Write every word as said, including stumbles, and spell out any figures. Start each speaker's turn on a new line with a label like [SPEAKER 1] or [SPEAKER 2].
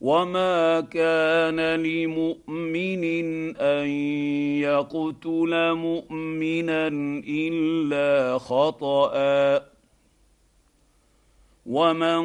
[SPEAKER 1] وما كان لمؤمن ان يقتل مؤمنا الا خطأ ومن